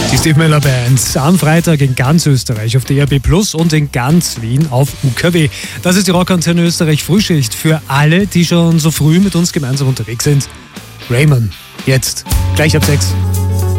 Die Steve Miller Band am Freitag in ganz Österreich auf DRB Plus und in ganz Wien auf UKW. Das ist die Rockantenne Österreich Frühschicht für alle, die schon so früh mit uns gemeinsam unterwegs sind. Raymond, jetzt, gleich ab 6.